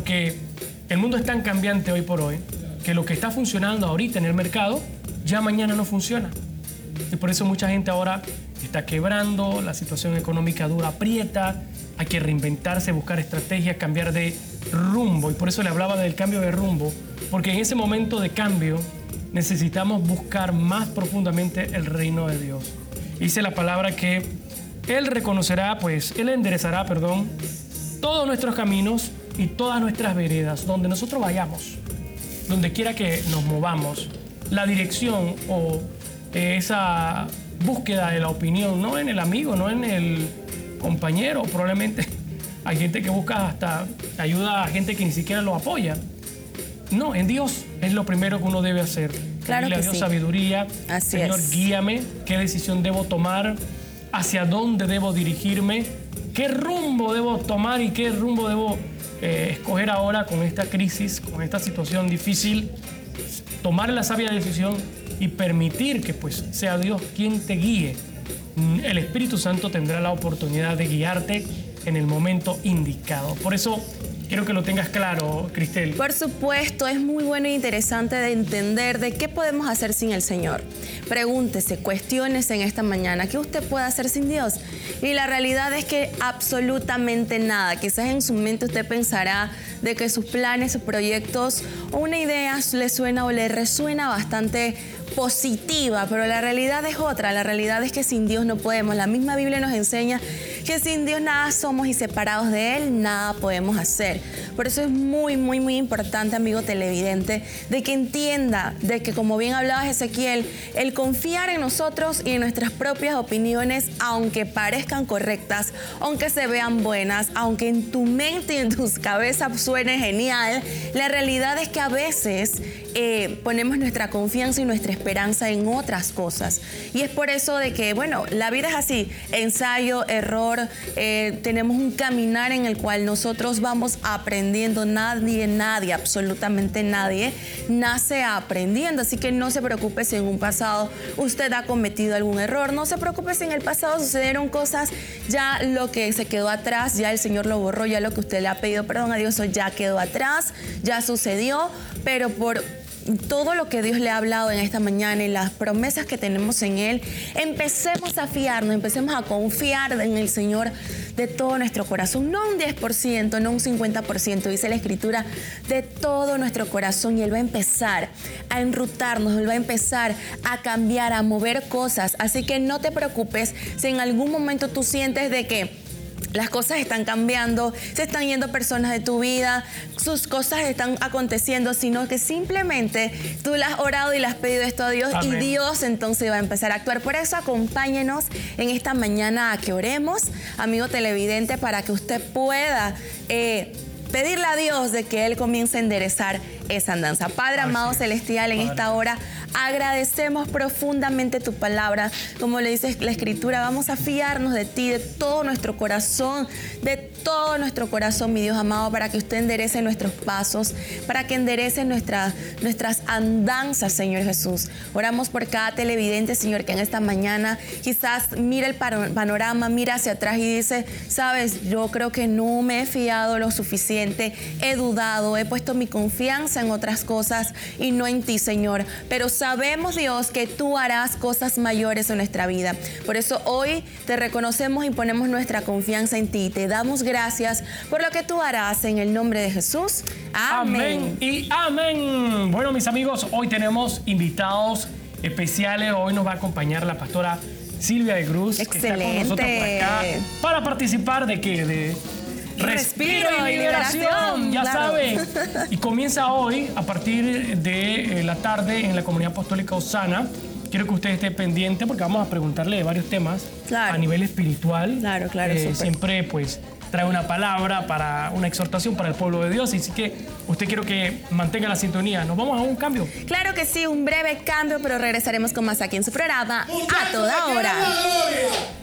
porque el mundo es tan cambiante hoy por hoy que lo que está funcionando ahorita en el mercado ya mañana no funciona. Y por eso mucha gente ahora está quebrando, la situación económica dura, aprieta, hay que reinventarse, buscar estrategias, cambiar de rumbo. Y por eso le hablaba del cambio de rumbo, porque en ese momento de cambio necesitamos buscar más profundamente el reino de Dios. Dice la palabra que Él enderezará, todos nuestros caminos y todas nuestras veredas, donde nosotros vayamos, donde quiera que nos movamos, la dirección o esa búsqueda de la opinión, no en el amigo, no en el compañero, probablemente hay gente que busca hasta ayuda a gente que ni siquiera lo apoya. No, en Dios es lo primero que uno debe hacer. Claro que a Dios sí. sabiduría. Así Señor, es. guíame, qué decisión debo tomar, hacia dónde debo dirigirme, qué rumbo debo tomar y qué rumbo debo escoger ahora con esta crisis, con esta situación difícil. Tomar la sabia decisión y permitir que pues sea Dios quien te guíe. El Espíritu Santo tendrá la oportunidad de guiarte en el momento indicado. Por eso quiero que lo tengas claro, Cristel. Por supuesto, es muy bueno e interesante de entender de qué podemos hacer sin el Señor. Pregúntese, cuestiónese en esta mañana, ¿qué usted puede hacer sin Dios? Y la realidad es que absolutamente nada. Quizás en su mente usted pensará de que sus planes, sus proyectos o una idea le suena o le resuena bastante positiva, pero la realidad es otra. La realidad es que sin Dios no podemos. La misma Biblia nos enseña que sin Dios nada somos y separados de Él nada podemos hacer. Por eso es muy, muy, muy importante, amigo televidente, de que entienda de que, como bien hablaba Ezequiel, el confiar en nosotros y en nuestras propias opiniones, aunque parezcan correctas, aunque se vean buenas, aunque en tu mente y en tus cabezas suene genial, la realidad es que a veces ponemos nuestra confianza y nuestra esperanza en otras cosas. Y es por eso de que, bueno, la vida es así, ensayo, error, tenemos un caminar en el cual nosotros vamos aprendiendo. Nadie, absolutamente nadie, nace aprendiendo. Así que no se preocupe si en un pasado usted ha cometido algún error. No se preocupe si en el pasado sucedieron cosas, ya lo que se quedó atrás, ya el Señor lo borró, ya lo que usted le ha pedido perdón a Dios, eso ya quedó atrás, ya sucedió, pero por todo lo que Dios le ha hablado en esta mañana y las promesas que tenemos en Él, empecemos a fiarnos, empecemos a confiar en el Señor de todo nuestro corazón, no un 10%, no un 50%, dice la Escritura, de todo nuestro corazón, y Él va a empezar a enrutarnos, Él va a empezar a cambiar, a mover cosas. Así que no te preocupes si en algún momento tú sientes de que las cosas están cambiando, se están yendo personas de tu vida, sus cosas están aconteciendo, sino que simplemente tú le has orado y le has pedido esto a Dios. Amén. Y Dios entonces va a empezar a actuar. Por eso acompáñenos en esta mañana a que oremos, amigo televidente, para que usted pueda pedirle a Dios de que Él comience a enderezar esa andanza. Padre amado celestial, en esta hora agradecemos profundamente tu palabra. Como le dice la Escritura, vamos a fiarnos de ti, de todo nuestro corazón, mi Dios amado, para que usted enderece nuestros pasos, para que enderece nuestras andanzas, Señor Jesús. Oramos por cada televidente, Señor, que en esta mañana quizás mira el panorama, mira hacia atrás y dice, sabes, yo creo que no me he fiado lo suficiente, he dudado, he puesto mi confianza en otras cosas y no en ti, Señor. Pero sabemos, Dios, que tú harás cosas mayores en nuestra vida. Por eso hoy te reconocemos y ponemos nuestra confianza en ti. Te damos gracias por lo que tú harás en el nombre de Jesús. Amén. Amén y amén. Bueno, mis amigos, hoy tenemos invitados especiales. Hoy nos va a acompañar la pastora Silvia de Cruz. Excelente. Que está con nosotros por acá para participar de ¿qué? De Respiro y Liberación, ya claro. Saben. Y comienza hoy a partir de la tarde en la Comunidad Apostólica Osana. Quiero que usted esté pendiente porque vamos a preguntarle de varios temas a nivel espiritual. Claro, siempre pues trae una palabra, para una exhortación para el pueblo de Dios. Así que usted quiero que mantenga la sintonía. ¿Nos vamos a un cambio? Claro que sí, un breve cambio, pero regresaremos con más aquí en su programa A Toda Hora.